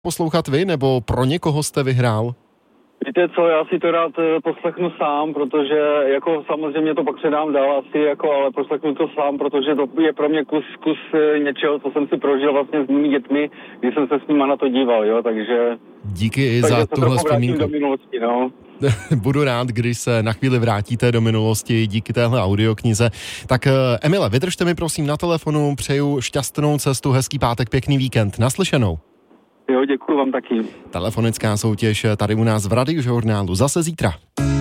poslouchat vy, nebo pro někoho jste vyhrál? Víte co, já si to rád poslechnu sám, protože jako samozřejmě to pak předám dál asi, jako, ale poslechnu to sám, protože to je pro mě kus něčeho, co jsem si prožil vlastně s mými dětmi, když jsem se s nima na to díval, jo, takže... Díky za tuhle vzpomínku. Do minulosti, no. Budu rád, když se na chvíli vrátíte do minulosti díky téhle audioknize. Tak Emile, vydržte mi prosím na telefonu, přeju šťastnou cestu, hezký pátek, pěkný víkend. Naslyšenou. Jo, děkuji vám taky. Telefonická soutěž tady u nás v Radiožurnálu zase zítra.